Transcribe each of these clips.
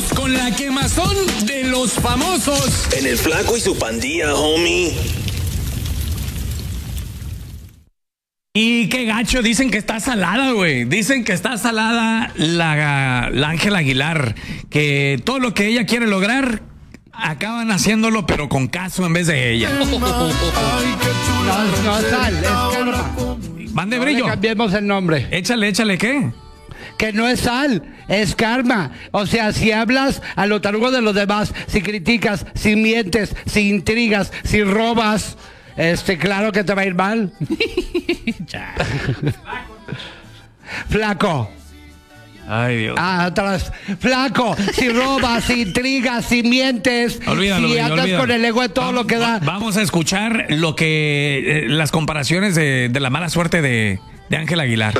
Seguimos con la quemazón de los famosos. En el Flaco y su Pandilla, homie. Y qué gacho, dicen que está salada, güey. Dicen que está salada la Ángela Aguilar. Que todo lo que ella quiere lograr, acaban haciéndolo, pero con Casu en vez de ella. No es sal, es karma. Mande, No Brillo. le cambiemos el nombre. Échale, ¿qué? Que no es sal, es karma. O sea, si hablas a lo tarugo de los demás, si criticas, si mientes, si intrigas, si robas, claro que te va a ir mal. Flaco. Ay, Dios. Atrás. Flaco, si robas, si intrigas, si mientes, Olvídalo, si Brillo, andas olvídalo. con el ego de todo lo que da. Vamos a escuchar lo que las comparaciones de la mala suerte de Ángela Aguilar.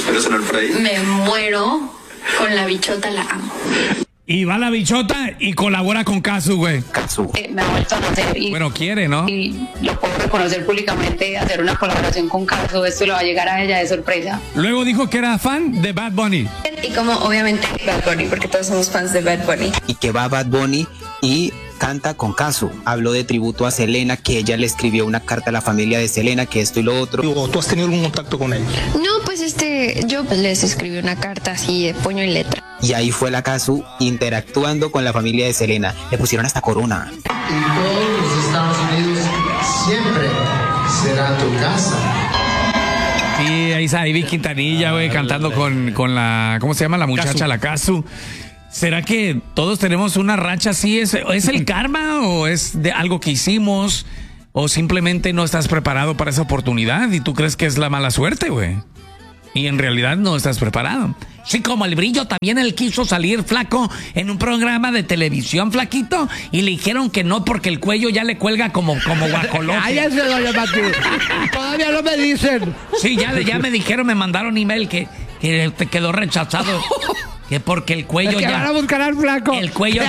Me muero con la bichota, la amo. Y va la bichota y colabora con Casu, güey. Me ha vuelto a nacer y, Bueno, quiere, ¿no? y lo puedo reconocer públicamente, hacer una colaboración con Caso, esto le va a llegar a ella de sorpresa. Luego dijo que era fan de Bad Bunny. Y como obviamente Bad Bunny, porque todos somos fans de Bad Bunny. Y que va Bad Bunny y canta con Casu. Habló de tributo a Selena, que ella le escribió una carta a la familia de Selena, que esto y lo otro. ¿Tú has tenido algún contacto con él? No, pues yo les escribí una carta así de puño y letra. Y ahí fue la Casu interactuando con la familia de Selena. Le pusieron hasta corona. Y todos los Estados Unidos siempre será tu casa. Sí, ahí está Ivy Quintanilla, güey, cantando con la, ¿cómo se llama? La muchacha, Casu. la Casu. ¿Será que todos tenemos una racha así? ¿Es el karma o es de algo que hicimos? ¿O simplemente no estás preparado para esa oportunidad y tú crees que es la mala suerte, güey? Y en realidad no estás preparado. Sí, como el Brillo también él quiso salir, Flaco, en un programa de televisión, Flaquito, y le dijeron que no porque el cuello ya le cuelga como guajolote. Cállese, doña Mati. Todavía no me dicen. Sí, ya me dijeron, me mandaron email que te quedó rechazado. Que porque el cuello Es que van a ya... buscar al flaco. El cuello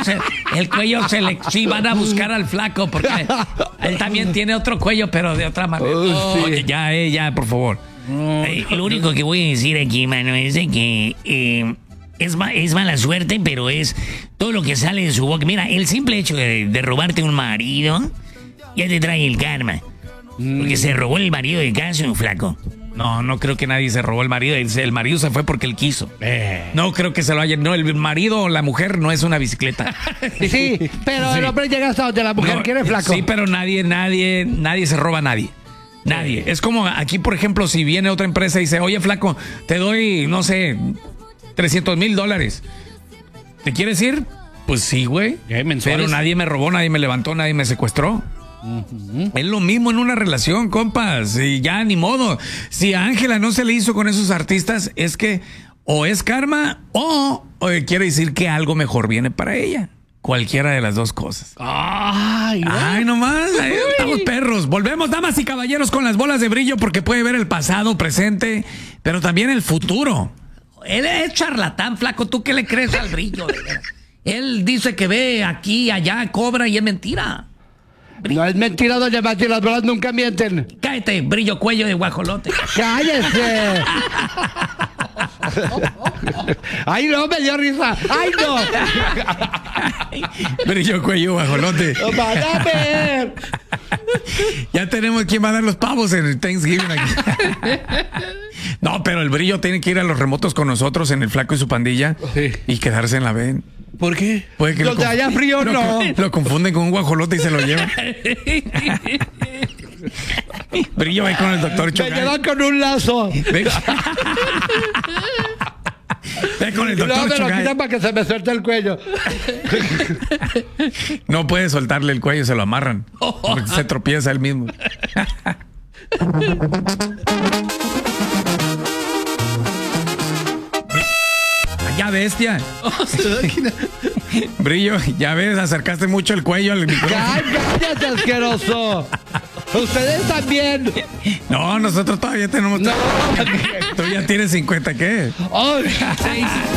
sí van a buscar al Flaco porque él también tiene otro cuello, pero de otra manera. Sí. Oye, ya, por favor. Lo único que voy a decir aquí, mano, es de que es mala suerte, pero es todo lo que sale de su boca. Mira, el simple hecho de robarte un marido ya te trae el karma. Porque se robó el marido de Casu, Flaco. No creo que nadie se robó el marido. El marido se fue porque él quiso. No creo que se lo haya... No, el marido o la mujer no es una bicicleta. Sí, pero Sí. el hombre llega hasta donde la mujer No, quiere, Flaco. Sí, pero nadie se roba a nadie. Nadie. Es como aquí, por ejemplo, si viene otra empresa y dice, oye, Flaco, te doy, no sé, $300,000. ¿Te quieres ir? Pues sí, güey. Pero nadie me robó, nadie me levantó, nadie me secuestró. Es lo mismo en una relación, compas. Y ya ni modo. Si a Ángela no se le hizo con esos artistas, es que o es karma o quiere decir que algo mejor viene para ella. Cualquiera de las dos cosas. Ay, Nomás. Ahí estamos perros. Volvemos, damas y caballeros, con las bolas de Brillo, porque puede ver el pasado, presente, pero también el futuro. Él es charlatán, Flaco. ¿Tú qué le crees al Brillo? Él dice que ve aquí, allá, cobra y es mentira. no es mentira, doña Mati, las bolas nunca mienten. Cállate, Brillo, cuello de guajolote. ¡Cállese! ¡Ay, no! Me dio risa. ¡Ay, no! Brillo, cuello, guajolote. ¡Van a ver! Ya tenemos quién va a dar los pavos en el Thanksgiving aquí. No, pero el Brillo tiene que ir a los remotos con nosotros en el Flaco y su Pandilla y quedarse en la ven. ¿Por qué? Puede que Donde haya frío, no. Lo confunden con un guajolote y se lo llevan. Brillo va con el doctor Me Chogay. llevan con un lazo. Ve con el Y luego doctor me lo Chogay. quitan para que se me suelte el cuello. No puede soltarle el cuello, se lo amarran. Porque se tropieza él mismo. Ya bestia. Brillo, ya ves, acercaste mucho el cuello al micrófono. ¡Cállate, asqueroso! Ustedes también. No, nosotros todavía tenemos. No. Tú ya tienes 50, ¿qué? ¡Ay!